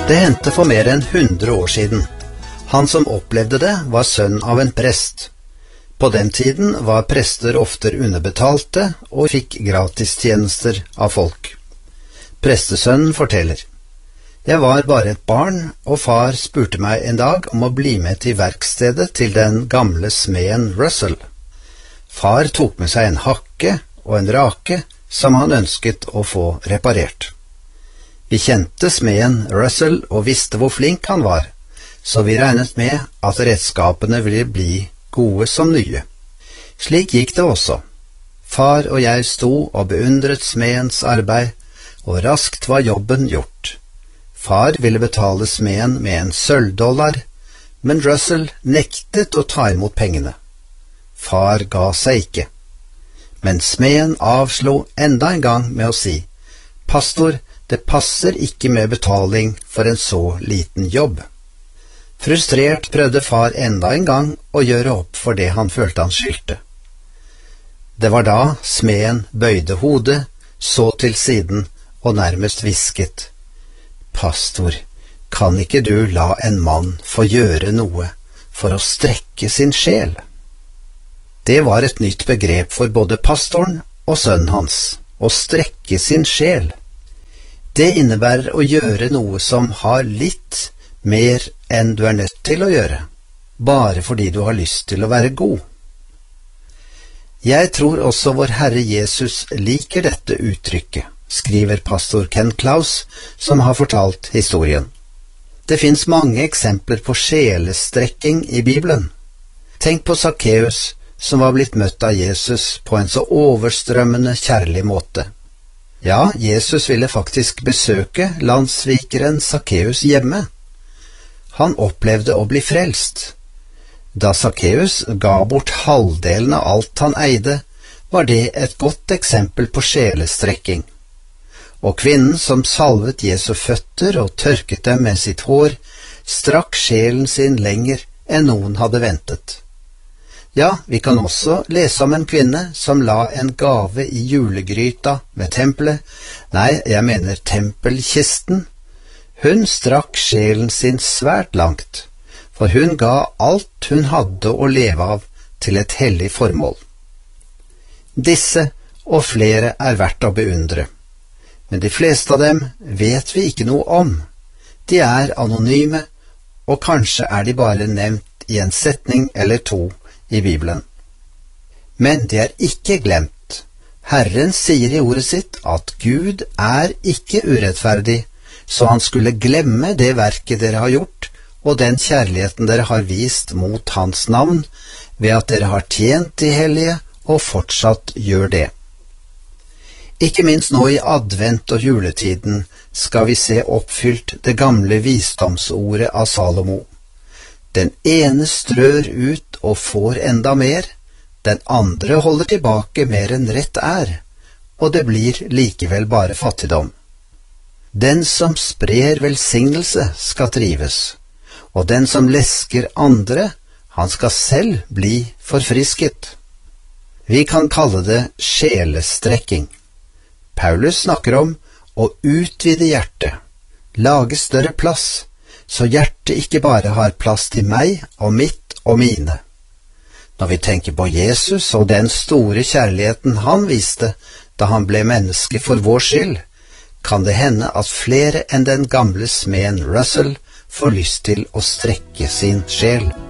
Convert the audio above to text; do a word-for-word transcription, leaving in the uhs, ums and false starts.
Det hendte for mer enn hundre år siden. Han som opplevde det, var sønn av en prest. På den tiden var prester ofte underbetalte og fikk gratistjenester av folk. Prestesønnen forteller: Jeg var bare et barn, og far spurte meg en dag om å bli med til verkstedet til den gamle smeden Russell. Far tok med seg en hakke og en rake som han ønsket å få reparert. Vi kjente smeden Russell og visste hvor flink han var, så vi regnet med at redskapene ville bli gode som nye. Slik gikk det også. Far og jeg sto og beundret smedens arbeid, og raskt var jobben gjort. Far ville betale smeden med en sølvdollar, men Russell nektet å ta imot pengene. Far ga seg ikke. Men smeden avslo enda en gang med å si: Pastor, det passer ikke med betaling for en så liten jobb. Frustrert prøvde far enda en gang å gjøre opp for det han følte han skyldte. Det var da smeden bøyde hodet, så til siden og nærmest hvisket: Pastor, kan ikke du la en mann få gjøre noe for å strekke sin sjel? Det var et nytt begrep for både pastoren og sønnen hans, å strekke sin sjel. Det innebærer å gjøre noe som har litt mer enn du er nødt til å gjøre, bare fordi du har lyst til å være god. Jeg tror også vår Herre Jesus liker dette uttrykket, skriver pastor Ken Klaus, som har fortalt historien. Det finnes mange eksempler på sjelestrekking i Bibelen. Tenk på Sakkeus, som var blitt møtt av Jesus på en så overstrømmende kjærlig måte. Ja, Jesus ville faktisk besøke landssvikeren Sakkeus hjemme. Han opplevde å bli frelst. Da Sakkeus ga bort halvdelen av alt han eide, var det et godt eksempel på sjelestrekking. Og kvinnen som salvet Jesu føtter og tørket dem med sitt hår, strakk sjelen sin lenger enn noen hadde ventet. Ja, vi kan også lese om en kvinne som la en gave i julegryta ved tempelet. Nei, jeg mener tempelkisten. Hun strakk sjelen sin svært langt, for hun ga alt hun hadde å leve av til et hellig formål. Disse og flere er verdt å beundre, men de fleste av dem vet vi ikke noe om. De er anonyme, og kanskje er de bare nevnt i en setning eller to i Bibelen. Men det er ikke glemt. Herren sier i ordet sitt at Gud er ikke urettferdig, så han skulle glemme det verket dere har gjort, og den kjærligheten dere har vist mot hans navn, ved at dere har tjent de hellige og fortsatt gjør det. Ikke minst nå i advent og juletiden skal vi se oppfylt det gamle visdomsordet av Salomo. Den ene strør ut og får enda mer, den andre holder tilbake mer enn rett er, og det blir likevel bare fattigdom. Den som sprer velsignelse skal trives, og den som lesker andre, han skal selv bli forfrisket. Vi kan kalle det sjelestrekking. Paulus snakker om å utvide hjertet, lage større plass, så hjertet ikke bare har plass til meg og mitt og mine. Når vi tenker på Jesus og den store kjærligheten han viste da han ble menneske for vår skyld, kan det hende at flere enn den gamle smeden Russell får lyst til å strekke sin sjel.